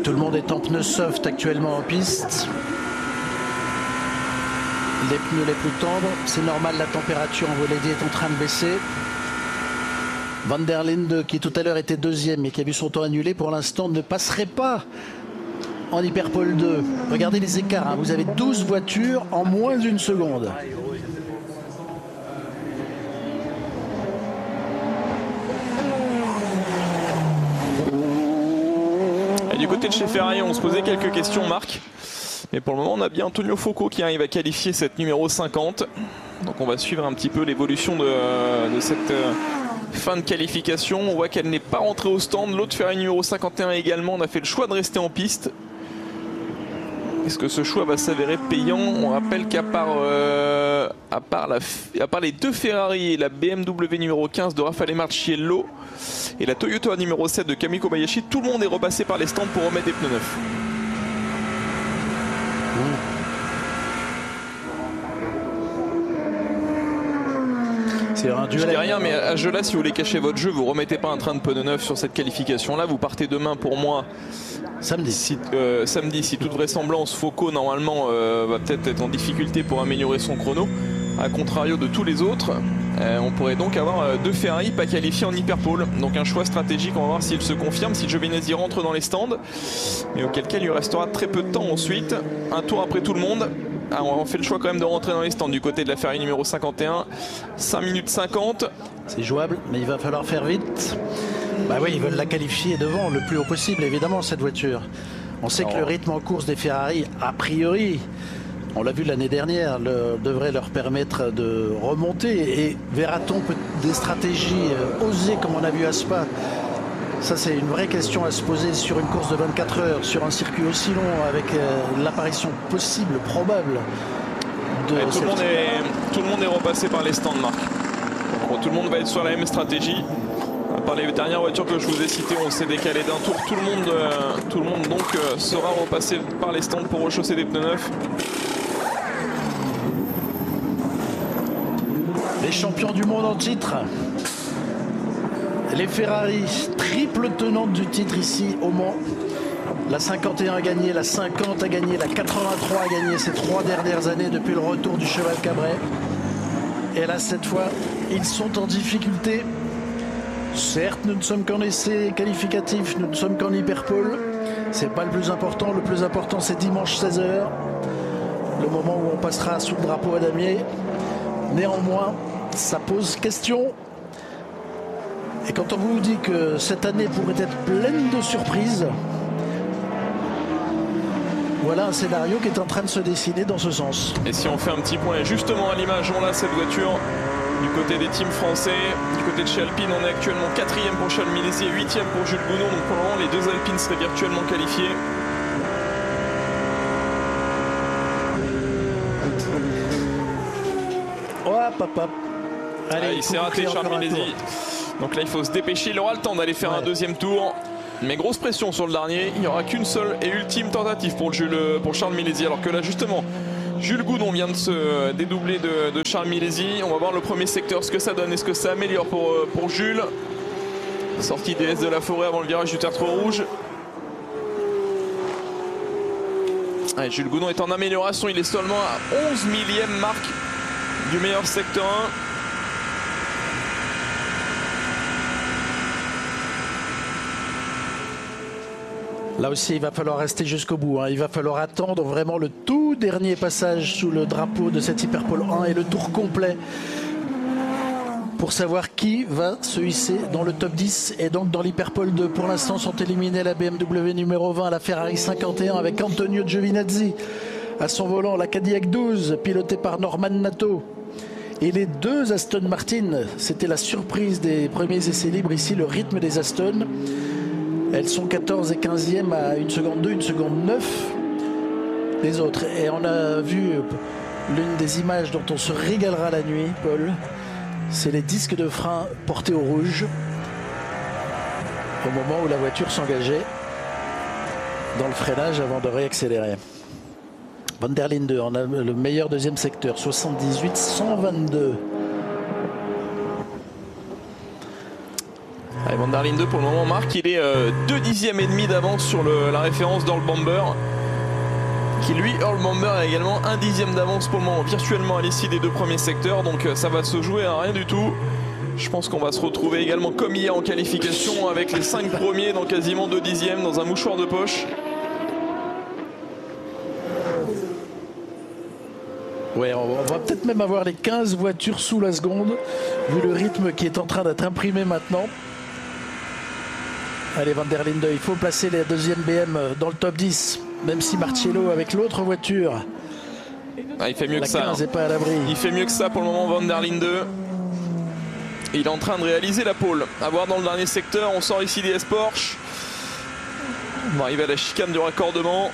Tout le monde est en pneus soft actuellement en piste. Les pneus les plus tendres, c'est normal, la température en volet D est en train de baisser. Van der Linde, qui tout à l'heure était deuxième et qui a vu son temps annulé, pour l'instant ne passerait pas en Hyperpole 2. Regardez les écarts, hein. Vous avez 12 voitures en moins d'une seconde. Et du côté de chez Ferrari, on se posait quelques questions, Marc. Mais pour le moment, on a bien Antonio Focco qui arrive à qualifier cette numéro 50. Donc on va suivre un petit peu l'évolution de cette fin de qualification. On voit qu'elle n'est pas rentrée au stand. L'autre Ferrari numéro 51 également. On a fait le choix de rester en piste. Est-ce que ce choix va s'avérer payant? On rappelle qu'à part les deux Ferrari et la BMW numéro 15 de Raffaele Marciello et la Toyota numéro 7 de Kami Kobayashi, tout le monde est repassé par les stands pour remettre des pneus neufs. Je dis rien, mais à ce jeu-là, si vous voulez cacher votre jeu, vous remettez pas un train de pneus neufs sur cette qualification-là. Vous partez demain pour moi. Samedi, si toute vraisemblance, Focco normalement va peut-être être en difficulté pour améliorer son chrono. A contrario de tous les autres, on pourrait donc avoir deux Ferrari pas qualifiés en Hyperpole. Donc un choix stratégique, on va voir s'il se confirme, si Giovinazzi rentre dans les stands. Et auquel cas il lui restera très peu de temps ensuite. Un tour après tout le monde. Alors on fait le choix quand même de rentrer dans les stands du côté de la Ferrari numéro 51. 5 minutes 50. C'est jouable, mais il va falloir faire vite. Bah oui, ils veulent la qualifier devant le plus haut possible, évidemment, cette voiture. On sait que le rythme en course des Ferrari, a priori, on l'a vu l'année dernière, devrait leur permettre de remonter. Et verra-t-on des stratégies osées comme on a vu à Spa? Ça, c'est une vraie question à se poser sur une course de 24 heures, sur un circuit aussi long, avec l'apparition possible, probable de tout le monde est repassé par les stands, Marc. Donc, tout le monde va être sur la même stratégie. Par les dernières voitures que je vous ai citées, on s'est décalé d'un tour. Tout le monde donc sera repassé par les stands pour rechausser des pneus neufs. Les champions du monde en titre. Les Ferrari, triple tenante du titre ici au Mans. La 51 a gagné, la 50 a gagné, la 83 a gagné ces 3 dernières années depuis le retour du cheval Cabret. Et là, cette fois, ils sont en difficulté. Certes, nous ne sommes qu'en essai qualificatif, nous ne sommes qu'en Hyperpole. C'est pas le plus important. Le plus important, c'est dimanche 16h. Le moment où on passera sous le drapeau à damier. Néanmoins, ça pose question. Et quand on vous dit que cette année pourrait être pleine de surprises, voilà un scénario qui est en train de se dessiner dans ce sens. Et si on fait un petit point, justement à l'image, on a cette voiture du côté des teams français. Du côté de chez Alpine, on est actuellement 4e pour Charles Milesi et 8e pour Jules Gounon. Donc pour le moment, les deux Alpines seraient virtuellement qualifiés. Hop. Allez, il s'est raté, Charles Milesi. Donc là, il faut se dépêcher. Il aura le temps d'aller faire un deuxième tour. Mais grosse pression sur le dernier. Il n'y aura qu'une seule et ultime tentative pour Charles Milesi. Alors que là, justement, Jules Gounon vient de se dédoubler de Charles Milesi. On va voir le premier secteur, ce que ça donne. Est-ce que ça améliore pour Jules? Sortie DS de la forêt avant le virage du tertre rouge. Allez, Jules Gounon est en amélioration. Il est seulement à 11 millième marque du meilleur secteur 1. Là aussi, il va falloir rester jusqu'au bout. Il va falloir attendre vraiment le tout dernier passage sous le drapeau de cette Hyperpole 1 et le tour complet pour savoir qui va se hisser dans le top 10. Et donc dans l'Hyperpole 2, pour l'instant, sont éliminés la BMW numéro 20, la Ferrari 51 avec Antonio Giovinazzi à son volant, la Cadillac 12 pilotée par Norman Nato. Et les deux Aston Martin, c'était la surprise des premiers essais libres ici, le rythme des Aston. Elles sont 14 et 15e à 1 seconde 2, 1 seconde 9 les autres. Et on a vu l'une des images dont on se régalera la nuit, Paul. C'est les disques de frein portés au rouge au moment où la voiture s'engageait dans le freinage avant de réaccélérer. Van der Linde, on a le meilleur deuxième secteur, 78-122. Allez, Van der Linde pour le moment, Marc, il est 2 dixièmes et demi d'avance sur la référence d'Earl Bamber. Qui lui, Earl Bamber, a également 1 dixième d'avance pour le moment, virtuellement à l'issue des 2 premiers secteurs. Donc ça va se jouer à rien du tout. Je pense qu'on va se retrouver également comme hier en qualification avec les 5 premiers dans quasiment 2 dixièmes dans un mouchoir de poche. Ouais, on va peut-être même avoir les 15 voitures sous la seconde, vu le rythme qui est en train d'être imprimé maintenant. Allez, Van der Linde, il faut placer la deuxième BM dans le top 10, même si Marcello avec l'autre voiture. Ah, il fait mieux que ça. Est pas à l'abri. Il fait mieux que ça pour le moment, Van der Linde. Il est en train de réaliser la pole. À voir dans le dernier secteur, on sort ici des S-Porsche. On va arriver à la chicane du raccordement.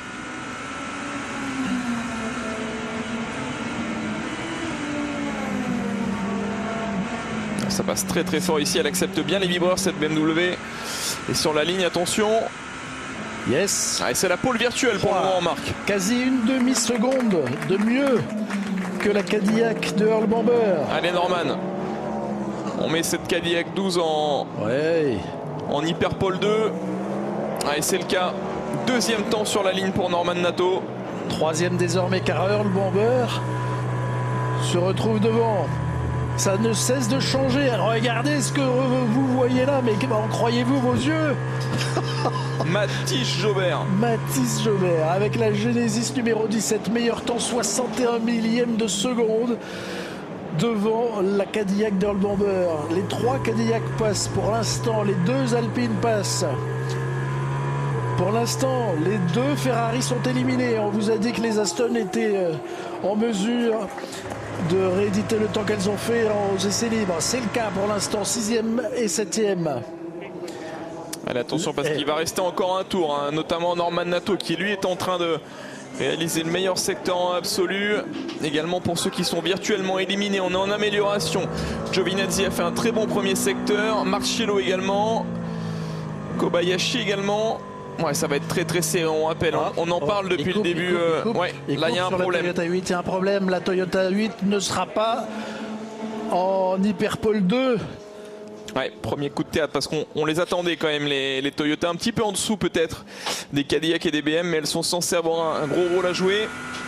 Ça passe très très fort ici, elle accepte bien les vibreurs cette BMW. Et sur la ligne, attention. Yes. Ah, et c'est la pole virtuelle pour le moment, Marc. Quasi une demi-seconde de mieux que la Cadillac de Earl Bamber. Allez Norman. On met cette Cadillac 12 en Hyperpole 2. Ah, et c'est le cas. Deuxième temps sur la ligne pour Norman Nato. Troisième désormais car Earl Bamber se retrouve devant. Ça ne cesse de changer. Alors regardez ce que vous voyez là, mais en croyez-vous vos yeux? Mathis Jobert. Mathis Jobert avec la Genesis numéro 17, meilleur temps 61 millième de seconde devant la Cadillac d'Earl Bamber. Les 3 Cadillac passent pour l'instant, les 2 Alpine passent. Pour l'instant, les 2 Ferrari sont éliminés. On vous a dit que les Aston étaient en mesure de rééditer le temps qu'elles ont fait aux essais libres. C'est le cas pour l'instant, 6e et 7e. Allez, attention parce qu'il va rester encore un tour, hein, notamment Norman Nato qui lui est en train de réaliser le meilleur secteur en absolu. Également pour ceux qui sont virtuellement éliminés, on est en amélioration. Giovinazzi a fait un très bon premier secteur, Marcello également, Kobayashi également. Ouais, ça va être très très serré, on rappelle. On en parle depuis le début. Ouais, là il y a un problème. La Toyota 8, il y a un problème. La Toyota 8 ne sera pas en Hyperpole 2. Ouais, premier coup de théâtre parce qu'on les attendait quand même, les Toyota, un petit peu en dessous peut-être des Cadillac et des BM, mais elles sont censées avoir un gros rôle à jouer.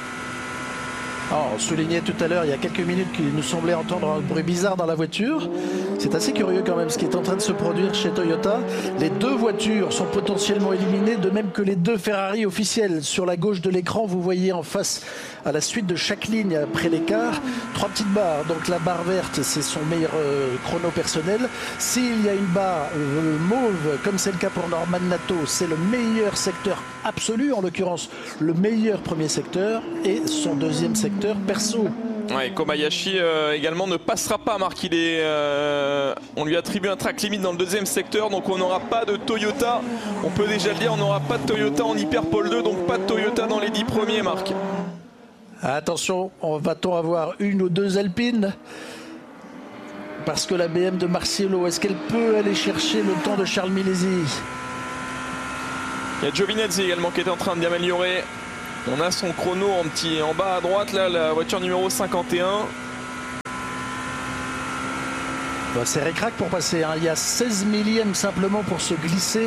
On soulignait tout à l'heure, il y a quelques minutes, qu'il nous semblait entendre un bruit bizarre dans la voiture. C'est assez curieux quand même ce qui est en train de se produire chez Toyota. Les 2 voitures sont potentiellement éliminées, de même que les 2 Ferrari officiels. Sur la gauche de l'écran, vous voyez en face, à la suite de chaque ligne après l'écart, 3 petites barres. Donc la barre verte, c'est son meilleur chrono personnel. S'il y a une barre mauve, comme c'est le cas pour Norman Nato, c'est le meilleur secteur absolu, en l'occurrence le meilleur premier secteur et son deuxième secteur perso. Ouais, Kobayashi également ne passera pas, Marc. On lui attribue un track limit dans le deuxième secteur, donc on n'aura pas de Toyota. On peut déjà le dire, on n'aura pas de Toyota en Hyperpole 2, donc pas de Toyota dans les 10 premiers, Marc. Attention, va-t-on avoir une ou 2 Alpines? Parce que la BM de Marcello, est-ce qu'elle peut aller chercher le temps de Charles Milesi? Il y a Giovinazzi également qui est en train d'y améliorer. On a son chrono en bas à droite, là, la voiture numéro 51. C'est récrac pour passer, hein. Il y a 16 millièmes simplement pour se glisser.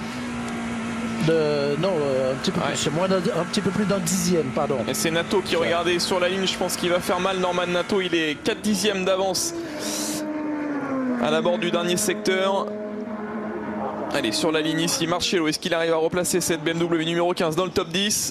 Un petit peu plus, un petit peu plus d'un dixième, pardon. Et c'est Nato qui, regardez, sur la ligne, je pense qu'il va faire mal. Norman Nato, il est 4 dixièmes d'avance à l'abord du dernier secteur. Allez, sur la ligne ici, Marcello, est-ce qu'il arrive à replacer cette BMW numéro 15 dans le top 10?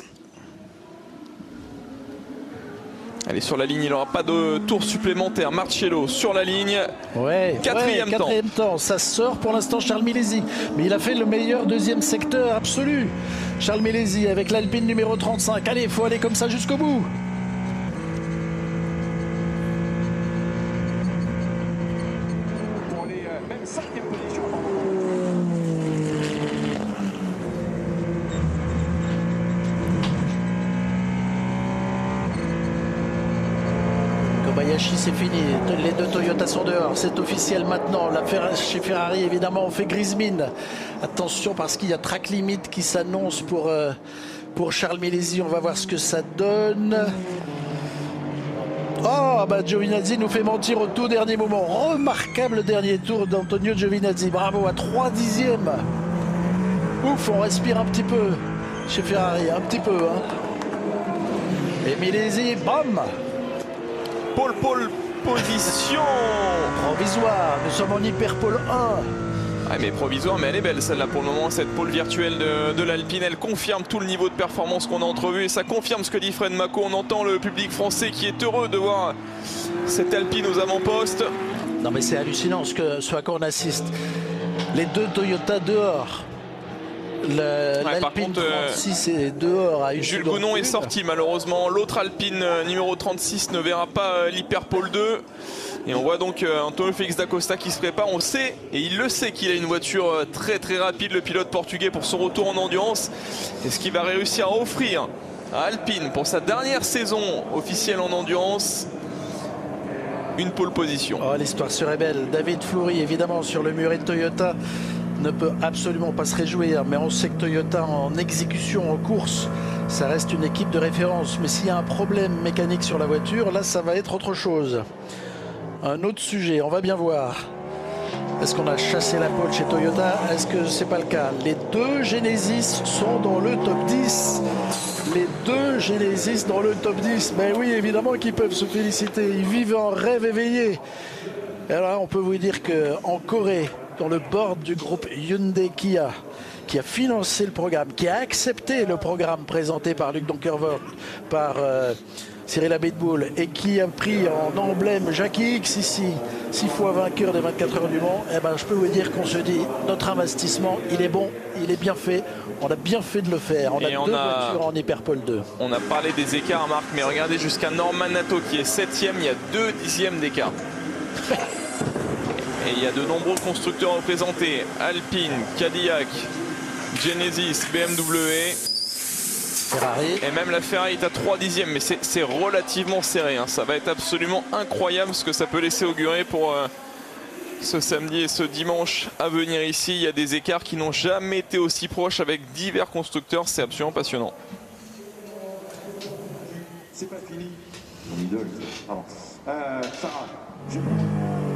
Allez, sur la ligne, il n'aura pas de tour supplémentaire. Marcello sur la ligne. Quatrième temps. Ça sort pour l'instant Charles Milesi. Mais il a fait le meilleur deuxième secteur absolu. Charles Milesi avec l'Alpine numéro 35. Allez, il faut aller comme ça jusqu'au bout. Kobayashi, c'est fini. Les 2 Toyota sont dehors. C'est officiel maintenant. Chez Ferrari, évidemment, on fait grise mine. Attention parce qu'il y a track limit qui s'annonce pour Charles Milesi. On va voir ce que ça donne. Oh, bah Giovinazzi nous fait mentir au tout dernier moment. Remarquable dernier tour d'Antonio Giovinazzi. Bravo, à 3 dixièmes. Ouf, on respire un petit peu chez Ferrari, un petit peu. Hein. Et Milesi, bam. Pole position provisoire, nous sommes en hyperpole 1. Ah, mais provisoire, mais elle est belle celle-là pour le moment, cette pole virtuelle de l'Alpine. Elle confirme tout le niveau de performance qu'on a entrevu et ça confirme ce que dit Fred Mako. On entend le public français qui est heureux de voir cette Alpine aux avant-postes. Non mais c'est hallucinant ce à quoi on assiste. Les deux Toyota dehors. L'Alpine 36 est dehors. À Jules Gounon est sorti malheureusement. L'autre Alpine numéro 36 ne verra pas l'Hyperpole 2. Et on voit donc Antonio Félix da Costa qui se prépare. On sait, et il le sait, qu'il a une voiture très très rapide, le pilote portugais, pour son retour en endurance. Est-ce qu'il va réussir à offrir à Alpine, pour sa dernière saison officielle en endurance, une pole position? Oh, l'histoire serait belle. David Fleury, évidemment, sur le muret de Toyota, ne peut absolument pas se réjouir. Mais on sait que Toyota, en exécution, en course, ça reste une équipe de référence. Mais s'il y a un problème mécanique sur la voiture, là, ça va être autre chose. Un autre sujet, on va bien voir. Est-ce qu'on a chassé la pole chez Toyota? Est-ce que c'est pas le cas? Les deux Genesis sont dans le top 10. Les deux Genesis dans le top 10. Ben oui, évidemment qu'ils peuvent se féliciter. Ils vivent un rêve éveillé. Et alors, on peut vous dire qu'en Corée, dans le board du groupe Hyundai Kia, qui a financé le programme, qui a accepté le programme présenté par Luc Donkervoort, par Cyril Abitboul, et qui a pris en emblème Jackie X ici, 6 fois vainqueur des 24 heures du Mans, eh ben, je peux vous dire qu'on se dit, notre investissement, il est bon, il est bien fait, on a bien fait de le faire. On a deux voitures en Hyperpole 2. On a parlé des écarts, Marc, mais regardez jusqu'à Norman Nato qui est 7ème, il y a 2 dixièmes d'écart. Et il y a de nombreux constructeurs représentés, Alpine, Cadillac, Genesis, BMW, Ferrari. Et même la Ferrari est à 3 dixièmes, mais c'est relativement serré. Hein. Ça va être absolument incroyable ce que ça peut laisser augurer pour ce samedi et ce dimanche à venir ici. Il y a des écarts qui n'ont jamais été aussi proches avec divers constructeurs. C'est absolument passionnant. C'est pas fini. Mon idole. Pardon. Sarah.